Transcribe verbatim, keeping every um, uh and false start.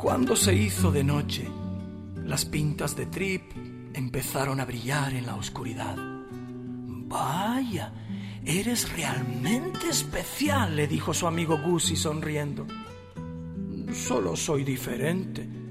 Cuando se hizo de noche, las pintas de Trip empezaron a brillar en la oscuridad. «Vaya, eres realmente especial», le dijo su amigo Gussie sonriendo. «Solo soy diferente»,